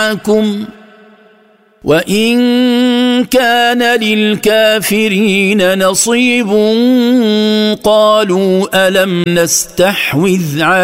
معكم وإن كان للكافرين نصيب قالوا ألم نستحوذ